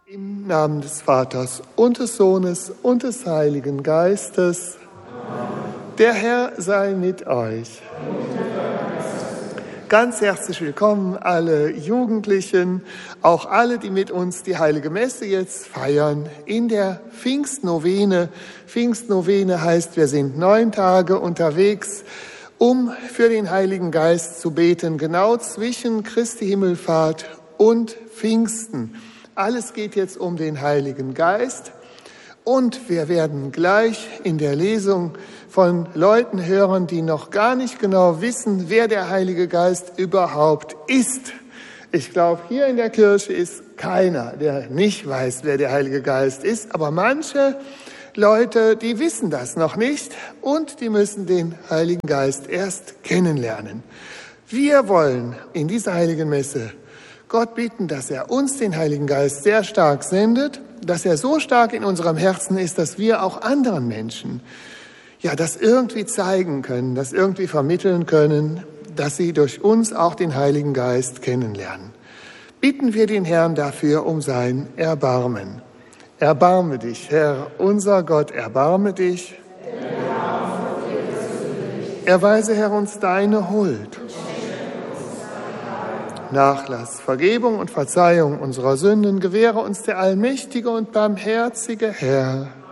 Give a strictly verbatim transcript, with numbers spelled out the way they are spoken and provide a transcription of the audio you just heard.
Im Namen des Vaters und des Sohnes und des Heiligen Geistes. Der Herr sei mit euch. Ganz herzlich willkommen alle Jugendlichen, auch alle, die mit uns die Heilige Messe jetzt feiern in der Pfingstnovene. Pfingstnovene heißt, wir sind neun Tage unterwegs, um für den Heiligen Geist zu beten, genau zwischen Christi Himmelfahrt und Pfingsten. Alles geht jetzt um den Heiligen Geist und wir werden gleich in der Lesung von Leuten hören, die noch gar nicht genau wissen, wer der Heilige Geist überhaupt ist. Ich glaube, hier in der Kirche ist keiner, der nicht weiß, wer der Heilige Geist ist, aber manche Leute, die wissen das noch nicht und die müssen den Heiligen Geist erst kennenlernen. Wir wollen in dieser Heiligen Messe Gott bitten, dass er uns den Heiligen Geist sehr stark sendet, dass er so stark in unserem Herzen ist, dass wir auch anderen Menschen ja das irgendwie zeigen können, das irgendwie vermitteln können, dass sie durch uns auch den Heiligen Geist kennenlernen. Bitten wir den Herrn dafür um sein Erbarmen. Erbarme dich, Herr, unser Gott, erbarme dich. Erweise, Herr, uns deine Huld. Nachlass, Vergebung und Verzeihung unserer Sünden gewähre uns der allmächtige und barmherzige Herr.